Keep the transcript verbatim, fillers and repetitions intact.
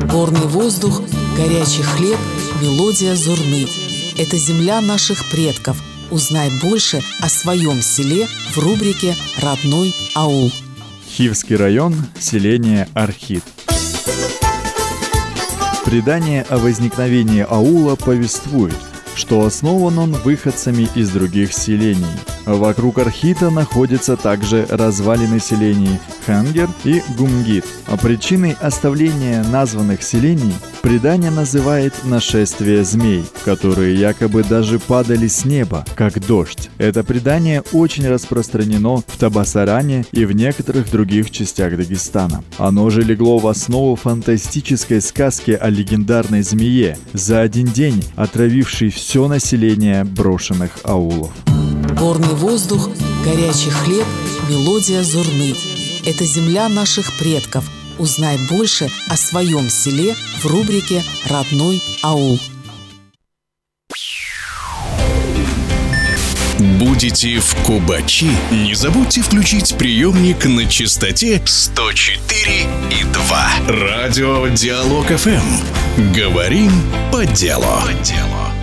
Горный воздух, горячий хлеб, мелодия зурны. Это земля наших предков. Узнай больше о своем селе в рубрике «Родной аул». Хивский район, селение Архит. Предание о возникновении аула повествует, что основан он выходцами из других селений. Вокруг Архита находятся также развалины селений Хангер и Гумгит. А причиной оставления названных селений предание называет нашествие змей, которые якобы даже падали с неба, как дождь. Это предание очень распространено в Табасаране и в некоторых других частях Дагестана. Оно же легло в основу фантастической сказки о легендарной змее, за один день отравившей все население брошенных аулов. Горный воздух, горячий хлеб, мелодия зурны. Это земля наших предков. Узнай больше о своем селе в рубрике «Родной аул». Будете в Кубачи? Не забудьте включить приемник на частоте сто четыре и два. Радио Диалог эф эм. Говорим по делу. По делу.